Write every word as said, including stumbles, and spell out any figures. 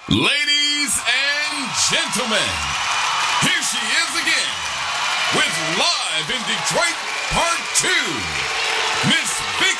Ladies and gentlemen, here she is again with Live in Detroit Part two, Miss Vicky